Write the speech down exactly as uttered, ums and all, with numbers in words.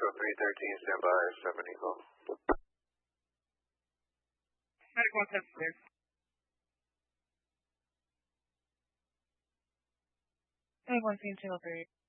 Metro three thirteen, stand by, seven Eagle. Medic one ten, clear. Medic one ten, channel three.